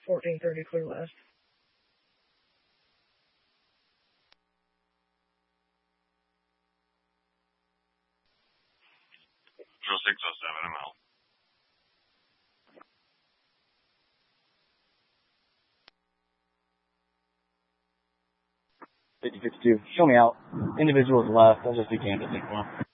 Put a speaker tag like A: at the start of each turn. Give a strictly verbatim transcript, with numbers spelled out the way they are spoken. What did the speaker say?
A: fourteen thirty clear west.
B: Drill six oh seven, I'm out.
C: fifty fifty-two. Show me out. Individuals left. I'll just do canvas for him.